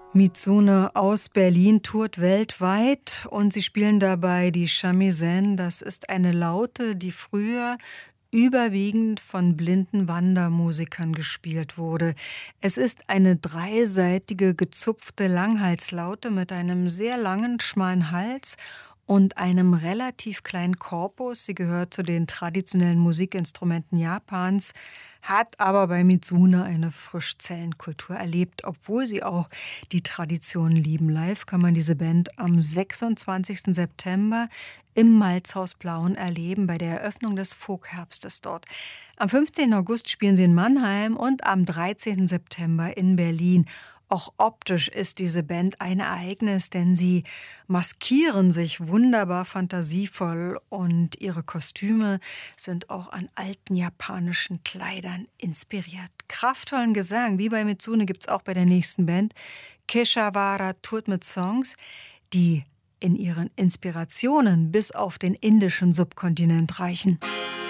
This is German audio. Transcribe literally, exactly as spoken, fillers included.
Mitsune aus Berlin tourt weltweit und sie spielen dabei die Shamisen. Das ist eine Laute, die früher überwiegend von blinden Wandermusikern gespielt wurde. Es ist eine dreiseitige, gezupfte Langhalslaute mit einem sehr langen, schmalen Hals und einem relativ kleinen Korpus. Sie gehört zu den traditionellen Musikinstrumenten Japans, hat aber bei Mitsune eine Frischzellenkultur erlebt, obwohl sie auch die Tradition lieben. Live kann man diese Band am sechsundzwanzigsten September im Malzhaus Plauen erleben, bei der Eröffnung des Folkherbstes dort. Am fünfzehnten August spielen sie in Mannheim und am dreizehnten September in Berlin. Auch optisch ist diese Band ein Ereignis, denn sie maskieren sich wunderbar fantasievoll und ihre Kostüme sind auch an alten japanischen Kleidern inspiriert. Kraftvollen Gesang, wie bei Mitsune, gibt's auch bei der nächsten Band. Keshawara tourt mit Songs, die in ihren Inspirationen bis auf den indischen Subkontinent reichen.